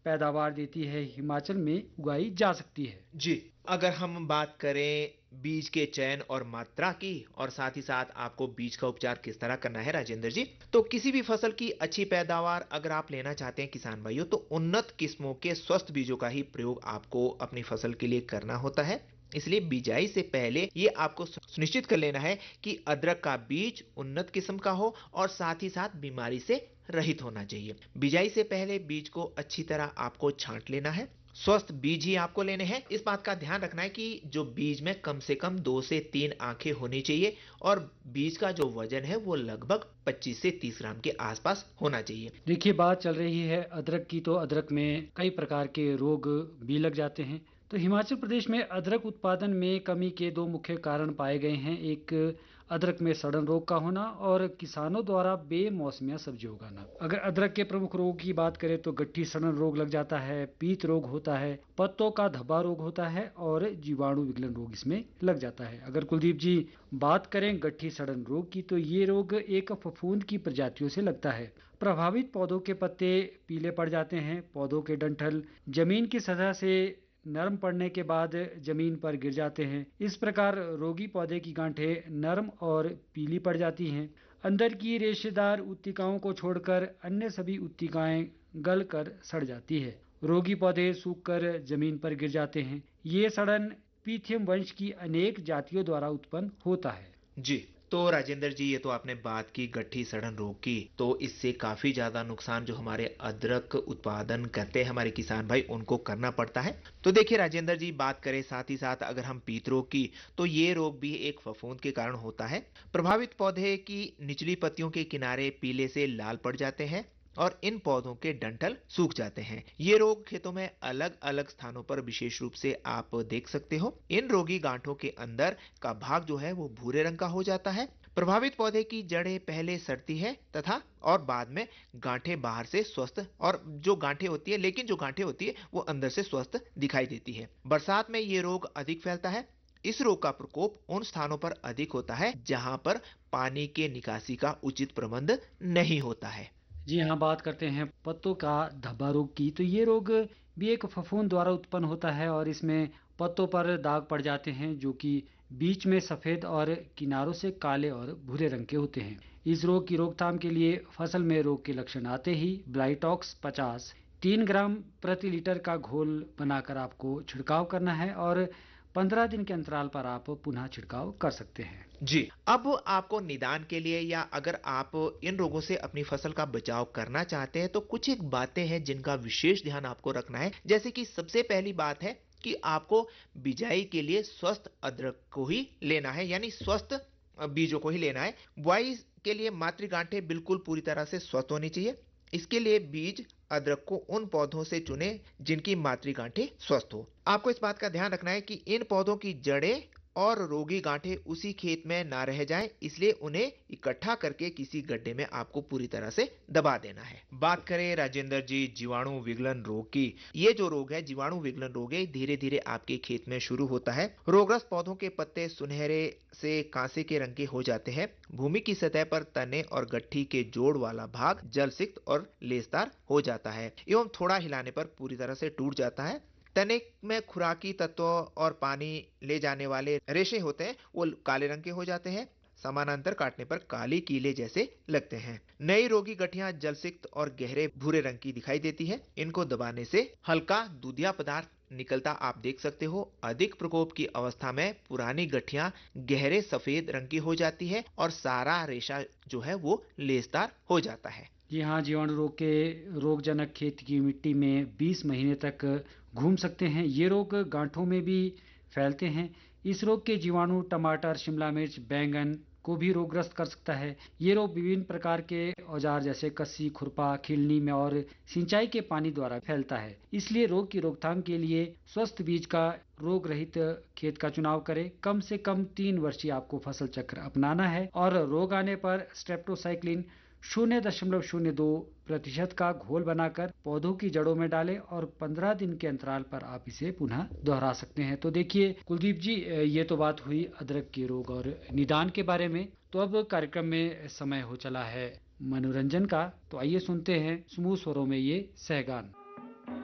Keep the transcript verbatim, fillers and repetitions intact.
पैदावार देती है, हिमाचल में उगाई जा सकती है। जी, अगर हम बात करें बीज के चयन और मात्रा की और साथ ही साथ आपको बीज का उपचार किस तरह करना है राजेंद्र जी, तो किसी भी फसल की अच्छी पैदावार अगर आप लेना चाहते हैं किसान भाइयों, तो उन्नत किस्मों के स्वस्थ बीजों का ही प्रयोग आपको अपनी फसल के लिए करना होता है। इसलिए बिजाई से पहले ये आपको सुनिश्चित कर लेना है कि अदरक का बीज उन्नत किस्म का हो और साथ ही साथ बीमारी से रहित होना चाहिए। बिजाई से पहले बीज को अच्छी तरह आपको छांट लेना है। स्वस्थ बीज ही आपको लेने हैं। इस बात का ध्यान रखना है कि जो बीज में कम से कम दो से तीन आंखें होनी चाहिए और बीज का जो वजन है वो लगभग पच्चीस से तीस ग्राम के आसपास होना चाहिए। देखिए, बात चल रही है अदरक की, तो अदरक में कई प्रकार के रोग भी लग जाते हैं। तो हिमाचल प्रदेश में अदरक उत्पादन में कमी के दो मुख्य कारण पाए गए हैं। एक अदरक में सड़न रोग का होना और किसानों द्वारा बेमौसमिया सब्जी उगाना। अगर अदरक के प्रमुख रोगों की बात करें तो गट्ठी सड़न रोग लग जाता है, पीत रोग होता है, पत्तों का धब्बा रोग होता है और जीवाणु विगलन रोग इसमें लग जाता है। अगर कुलदीप जी बात करें गट्ठी सड़न रोग की, तो ये रोग एक फफूंद की प्रजातियों से लगता है। प्रभावित पौधों के पत्ते पीले पड़ जाते हैं, पौधों के डंठल जमीन की सतह से नरम पड़ने के बाद जमीन पर गिर जाते हैं। इस प्रकार रोगी पौधे की गांठें नरम और पीली पड़ जाती हैं। अंदर की रेशेदार उत्तिकाओं को छोड़कर अन्य सभी उत्तिकाएं गलकर सड़ जाती है। रोगी पौधे सूखकर जमीन पर गिर जाते हैं। ये सड़न पीथियम वंश की अनेक जातियों द्वारा उत्पन्न होता है। जी, तो राजेंद्र जी ये तो आपने बात की गट्ठी सड़न रोग की, तो इससे काफी ज्यादा नुकसान जो हमारे अदरक उत्पादन करते हैं हमारे किसान भाई उनको करना पड़ता है। तो देखिए राजेंद्र जी, बात करें साथ ही साथ अगर हम पीत रोग की, तो ये रोग भी एक फफूंद के कारण होता है। प्रभावित पौधे की निचली पत्तियों के किनारे पीले से लाल पड़ जाते हैं और इन पौधों के डंठल सूख जाते हैं। ये रोग खेतों में अलग अलग स्थानों पर विशेष रूप से आप देख सकते हो। इन रोगी गांठों के अंदर का भाग जो है वो भूरे रंग का हो जाता है। प्रभावित पौधे की जड़ें पहले सड़ती है तथा और बाद में गांठें बाहर से स्वस्थ और जो गांठें होती है लेकिन जो गांठें होती है वो अंदर से स्वस्थ दिखाई देती है। बरसात में ये रोग अधिक फैलता है। इस रोग का प्रकोप उन स्थानों पर अधिक होता है जहां पर पानी के निकासी का उचित प्रबंध नहीं होता है। जी हाँ, बात करते हैं पत्तों का धब्बा रोग की, तो ये रोग भी एक फफूंद द्वारा उत्पन्न होता है और इसमें पत्तों पर दाग पड़ जाते हैं जो कि बीच में सफेद और किनारों से काले और भूरे रंग के होते हैं। इस रोग की रोकथाम के लिए फसल में रोग के लक्षण आते ही ब्लाइटॉक्स पचास तीन ग्राम प्रति लीटर का घोल बनाकर आपको छिड़काव करना है और पंद्रह दिन के अंतराल पर आप पुनः छिड़काव कर सकते हैं। जी, अब आपको निदान के लिए या अगर आप इन रोगों से अपनी फसल का बचाव करना चाहते हैं तो कुछ एक बातें हैं जिनका विशेष ध्यान आपको रखना है। जैसे कि सबसे पहली बात है कि आपको बिजाई के लिए स्वस्थ अदरक को ही लेना है, यानी स्वस्थ बीजों को ही लेना है। बुआई के लिए मातृ गांठें बिल्कुल पूरी तरह से स्वस्थ होनी चाहिए। इसके लिए बीज अदरक को उन पौधों से चुने जिनकी मातृ गांठें स्वस्थ हो। आपको इस बात का ध्यान रखना है कि इन पौधों की जड़ें और रोगी गांठें उसी खेत में ना रह जाएं, इसलिए उन्हें इकट्ठा करके किसी गड्ढे में आपको पूरी तरह से दबा देना है। बात करें राजेंद्र जी जीवाणु विगलन रोग की, ये जो रोग है जीवाणु विगलन रोग है, धीरे धीरे आपके खेत में शुरू होता है। रोगग्रस्त पौधों के पत्ते सुनहरे से कांसे के रंग के हो जाते हैं। भूमि की सतह पर तने और गट्ठी के जोड़ वाला भाग जलसिक्त और लेसदार हो जाता है एवं थोड़ा हिलाने पर पूरी तरह से टूट जाता है। तने में खुराकी तत्वों और पानी ले जाने वाले रेशे होते हैं, वो काले रंग के हो जाते हैं। समानांतर काटने पर काली कीले जैसे लगते हैं। नई रोगी गठियां जलसिक्त और गहरे भूरे रंग की दिखाई देती है। इनको दबाने से हल्का दूधिया पदार्थ निकलता आप देख सकते हो। अधिक प्रकोप की अवस्था में पुरानी गठियां गहरे सफेद रंग की हो जाती है और सारा रेशा जो है वो लेसदार हो जाता है। जी हाँ, जीवाणु रोग के रोगजनक खेत की मिट्टी में बीस महीने तक घूम सकते हैं। ये रोग गांठों में भी फैलते हैं। इस रोग के जीवाणु टमाटर, शिमला मिर्च, बैंगन को भी रोगग्रस्त कर सकता है। ये रोग विभिन्न प्रकार के औजार जैसे कस्सी, खुरपा, खिलनी में और सिंचाई के पानी द्वारा फैलता है। इसलिए रोग की रोकथाम के लिए स्वस्थ बीज का रोग रहित खेत का चुनाव करें। कम से कम तीन वर्षीय आपको फसल चक्र अपनाना है और रोग आने पर स्ट्रेप्टोसाइक्लिन शून्य दशमलव शून्य दो प्रतिशत का घोल बनाकर पौधों की जड़ों में डालें और पंद्रह दिन के अंतराल पर आप इसे पुनः दोहरा सकते हैं। तो देखिए कुलदीप जी, ये तो बात हुई अदरक के रोग और निदान के बारे में। तो अब कार्यक्रम में समय हो चला है मनोरंजन का, तो आइए सुनते हैं समूह स्वरों में ये सहगान।